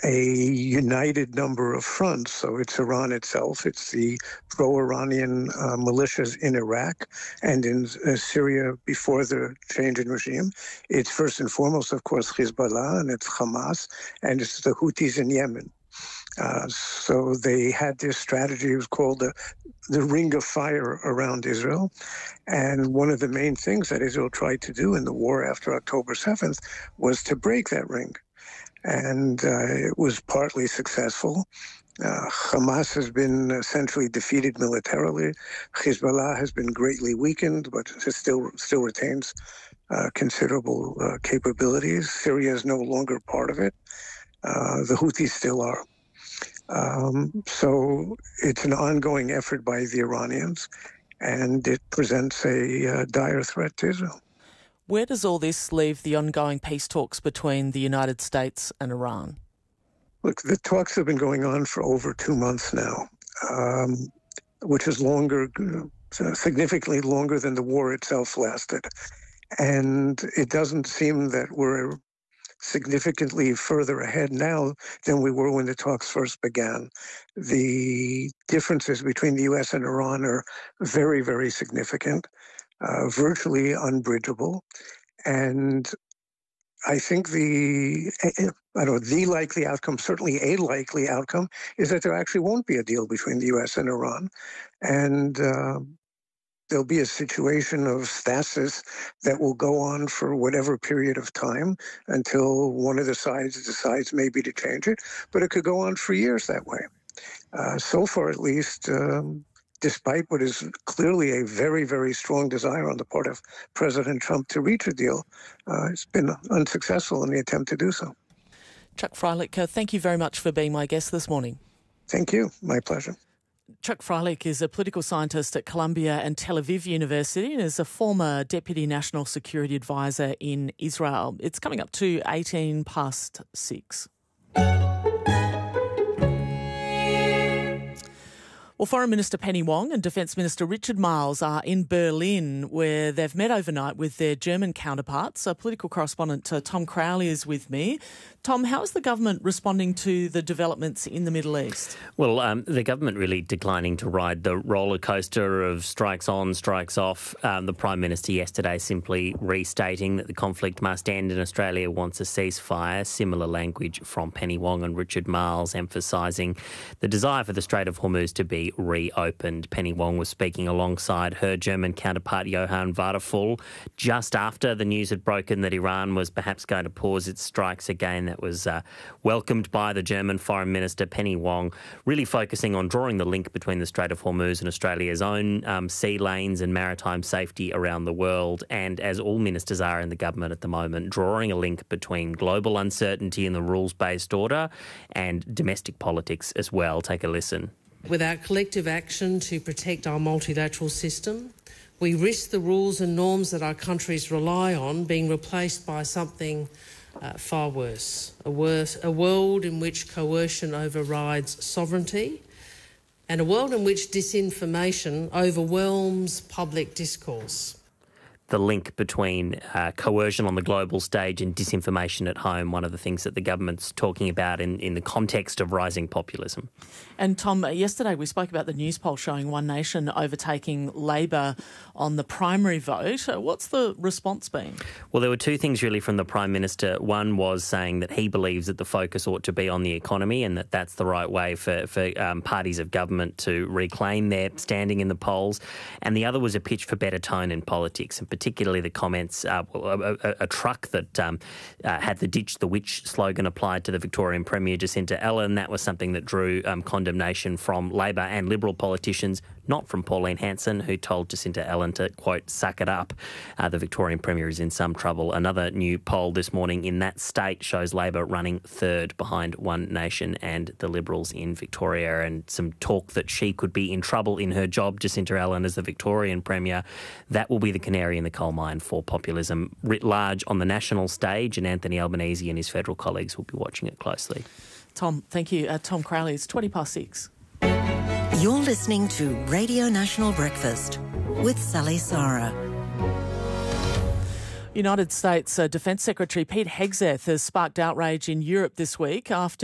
a united number of fronts. So it's Iran itself, it's the pro-Iranian militias in Iraq and in Syria before the change in regime. It's first and foremost, of course, Hezbollah, and it's Hamas, and it's the Houthis in Yemen. So they had this strategy. It was called the Ring of Fire around Israel. And one of the main things that Israel tried to do in the war after October 7th was to break that ring. And it was partly successful. Hamas has been essentially defeated militarily. Hezbollah has been greatly weakened, but it still retains considerable capabilities. Syria is no longer part of it. The Houthis still are. So it's an ongoing effort by the Iranians, and it presents a dire threat to Israel. Where does all this leave the ongoing peace talks between the United States and Iran? Look, the talks have been going on for over 2 months now, which is significantly longer than the war itself lasted. And it doesn't seem that we're significantly further ahead now than we were when the talks first began. The differences between the U.S. and Iran are very, very significant, virtually unbridgeable. And I think the likely outcome, certainly a likely outcome, is that there actually won't be a deal between the U.S. and Iran. And there'll be a situation of stasis that will go on for whatever period of time until one of the sides decides maybe to change it. But it could go on for years that way. So far, at least, despite what is clearly a very, very strong desire on the part of President Trump to reach a deal, it's been unsuccessful in the attempt to do so. Chuck Freilich, thank you very much for being my guest this morning. Thank you. My pleasure. Chuck Freilich is a political scientist at Columbia and Tel Aviv University and is a former Deputy National Security Advisor in Israel. It's coming up to 6:18. Well, Foreign Minister Penny Wong and Defence Minister Richard Marles are in Berlin, where they've met overnight with their German counterparts. Political correspondent Tom Crowley is with me. Tom, how is the government responding to the developments in the Middle East? Well, the government really declining to ride the roller coaster of strikes on, strikes off. The Prime Minister yesterday simply restating that the conflict must end and Australia wants a ceasefire. Similar language from Penny Wong and Richard Marles, emphasising the desire for the Strait of Hormuz to be reopened. Penny Wong was speaking alongside her German counterpart Johann Wadephul just after the news had broken that Iran was perhaps going to pause its strikes again. That was welcomed by the German Foreign Minister. Penny Wong really focusing on drawing the link between the Strait of Hormuz and Australia's own sea lanes and maritime safety around the world, and as all ministers are in the government at the moment, drawing a link between global uncertainty in the rules-based order and domestic politics as well. Take a listen. Without collective action to protect our multilateral system, we risk the rules and norms that our countries rely on being replaced by something far worse, a world in which coercion overrides sovereignty and a world in which disinformation overwhelms public discourse. The link between coercion on the global stage and disinformation at home, one of the things that the government's talking about in the context of rising populism. And Tom, yesterday we spoke about the news poll showing One Nation overtaking Labor on the primary vote. What's the response been? Well, there were two things really from the Prime Minister. One was saying that he believes that the focus ought to be on the economy and that that's the right way for parties of government to reclaim their standing in the polls. And the other was a pitch for better tone in politics, and particularly the comments, a truck that had the Ditch the Witch slogan applied to the Victorian Premier Jacinta Allan. That was something that drew condemnation from Labor and Liberal politicians, not from Pauline Hanson, who told Jacinta Allan to, quote, suck it up. The Victorian Premier is in some trouble. Another new poll this morning in that state shows Labor running third behind One Nation and the Liberals in Victoria, and some talk that she could be in trouble in her job, Jacinta Allan, as the Victorian Premier. That will be the canary in the coal mine for populism writ large on the national stage, and Anthony Albanese and his federal colleagues will be watching it closely. Tom, thank you. Tom Crowley, it's 6:20. You're listening to Radio National Breakfast with Sally Sarah. United States Defence Secretary Pete Hegseth has sparked outrage in Europe this week after